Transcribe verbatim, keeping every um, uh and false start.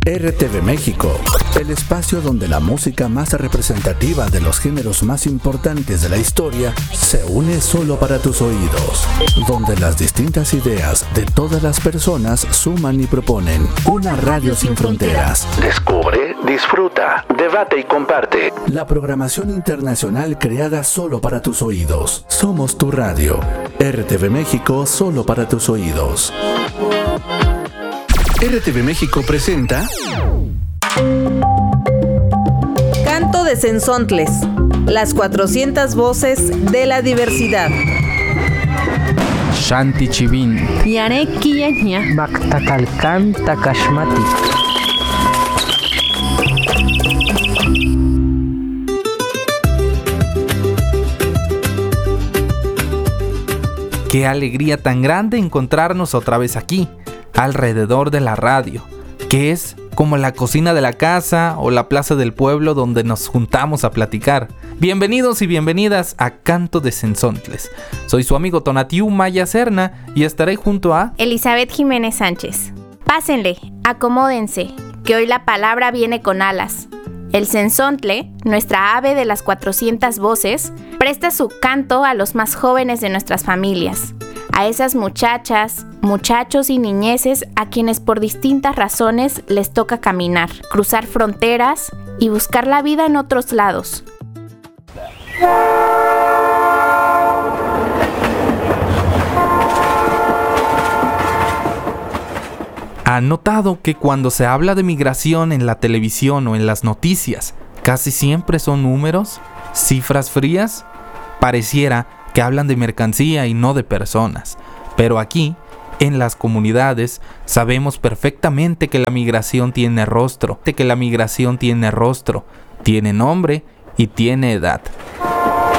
R T V México, el espacio donde la música más representativa de los géneros más importantes de la historia se une solo para tus oídos, donde las distintas ideas de todas las personas suman y proponen una radio sin fronteras. Descubre, disfruta, debate y comparte. La programación internacional creada solo para tus oídos. Somos tu radio. R T V México, solo para tus oídos. R T V México presenta Canto de Cenzontles, las cuatrocientas voces de la diversidad. Shanti Chivin Yare Kiyaña Baktakalkan Takashmati. Qué alegría tan grande encontrarnos otra vez aquí, alrededor de la radio, que es como la cocina de la casa o la plaza del pueblo donde nos juntamos a platicar. Bienvenidos y bienvenidas a Canto de Cenzontles. Soy su amigo Tonatiu Maya Serna y estaré junto a Elizabeth Jiménez Sánchez. Pásenle, acomódense, que hoy la palabra viene con alas. El cenzontle, nuestra ave de las cuatrocientas voces, presta su canto a los más jóvenes de nuestras familias, a esas muchachas, muchachos y niñeces a quienes por distintas razones les toca caminar, cruzar fronteras y buscar la vida en otros lados. ¿Han notado que cuando se habla de migración en la televisión o en las noticias, casi siempre son números, cifras frías? Pareciera que hablan de mercancía y no de personas. Pero aquí, en las comunidades, sabemos perfectamente que la migración tiene rostro, que la migración tiene rostro, tiene nombre y tiene edad.